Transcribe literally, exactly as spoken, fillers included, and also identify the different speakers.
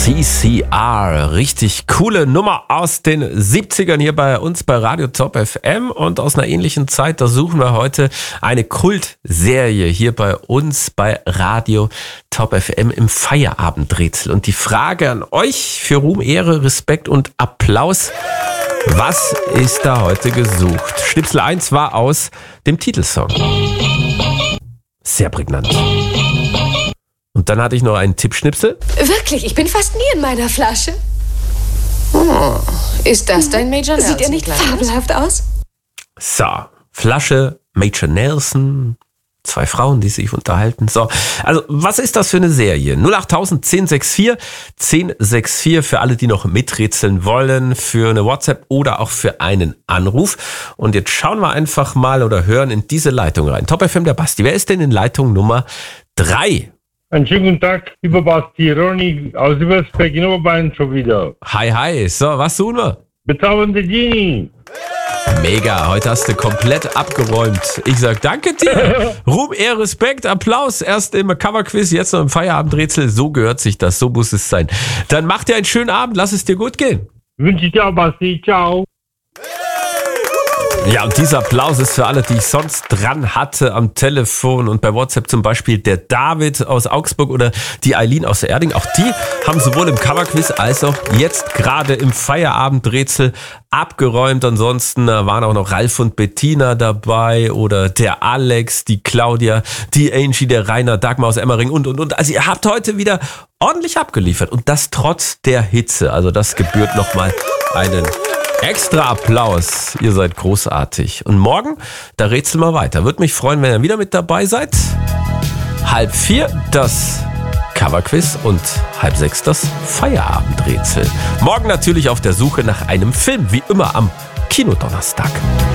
Speaker 1: C C R, richtig coole Nummer aus den siebzigern hier bei uns bei Radio Top F M und aus einer ähnlichen Zeit, da suchen wir heute eine Kultserie hier bei uns bei Radio Top F M im Feierabendrätsel. Und die Frage an euch für Ruhm, Ehre, Respekt und Applaus: Was ist da heute gesucht? Schnipsel eins war aus dem Titelsong. Sehr prägnant. Und dann hatte ich noch einen Tippschnipsel.
Speaker 2: Wirklich, ich bin fast nie in meiner Flasche. Oh, ist das dein Major Nelson? Sieht er nicht fabelhaft aus?
Speaker 1: So, Flasche, Major Nelson, zwei Frauen, die sich unterhalten. So, also was ist das für eine Serie? null acht tausend zehn sechs vier zehn sechs vier für alle, die noch miträtseln wollen, für eine WhatsApp oder auch für einen Anruf. Und jetzt schauen wir einfach mal oder hören in diese Leitung rein. Top F M, der Basti. Wer ist denn in Leitung Nummer drei?
Speaker 3: Einen schönen guten Tag, lieber Basti, Ronny aus Übersberg in Oberbayern schon wieder.
Speaker 1: Hi, hi. So, was tun wir?
Speaker 3: Bezaubernde Genie.
Speaker 1: Mega, heute hast du komplett abgeräumt. Ich sag danke dir. Ruhm, Ehre, Respekt, Applaus. Erst im Coverquiz, jetzt noch im Feierabendrätsel. So gehört sich das, so muss es sein. Dann mach dir einen schönen Abend, lass es dir gut gehen.
Speaker 3: Wünsche ich dir auch, Basti. Ciao.
Speaker 1: Ja, und dieser Applaus ist für alle, die ich sonst dran hatte am Telefon und bei WhatsApp, zum Beispiel der David aus Augsburg oder die Eileen aus Erding. Auch die haben sowohl im Coverquiz als auch jetzt gerade im Feierabendrätsel abgeräumt. Ansonsten waren auch noch Ralf und Bettina dabei oder der Alex, die Claudia, die Angie, der Rainer, Dagmar aus Emmering und, und, und. Also ihr habt heute wieder ordentlich abgeliefert und das trotz der Hitze. Also das gebührt nochmal einen extra Applaus. Ihr seid großartig. Und morgen, da rätseln wir weiter. Würde mich freuen, wenn ihr wieder mit dabei seid. Halb vier das Coverquiz und halb sechs das Feierabendrätsel. Morgen natürlich auf der Suche nach einem Film, wie immer am Kinodonnerstag.